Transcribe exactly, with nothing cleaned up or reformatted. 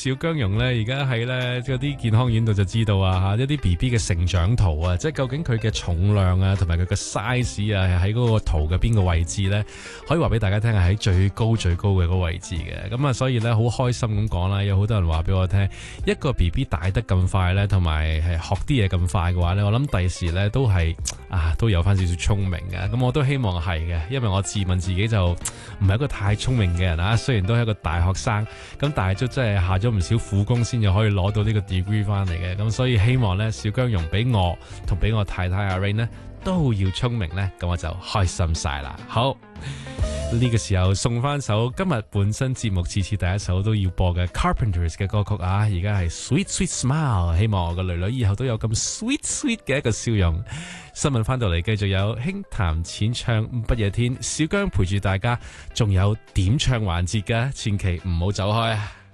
小姜蓉咧，而家喺咧嗰啲健康院度就知道啊吓，一啲 B B 嘅成長圖啊，即係究竟佢嘅重量啊，同埋佢嘅 size 啊，係喺嗰個圖嘅邊個位置咧？可以話俾大家聽，係喺最高最高嘅嗰個位置嘅。咁啊，所以咧好開心咁講啦，有好多人話俾我聽，一個 B B 大得咁快咧，同埋係學啲嘢咁快嘅話咧，我諗第時咧都係啊都有翻少少聰明嘅。咁我都希望係嘅，因為我自問自己就唔係一個太聰明嘅人啊，雖然都係一個大學生，咁但係都真係下咗唔少苦功先至可以攞到呢個 degree 翻嚟嘅，咁所以希望咧小姜蓉俾我同俾我太太阿 Rain 呢都要聰明咧，咁我就開心晒啦。好，呢個時候送翻首今日本身節目次次第一首都要播嘅 Carpenters 嘅歌曲啊，而家係 Sweet Sweet Smile， 希望我個女女以後都有咁 sweet sweet 嘅一個笑容。新聞翻到嚟，繼續有輕談淺唱不夜天，小姜陪住大家，仲有點唱環節㗎，千祈唔好走開啊！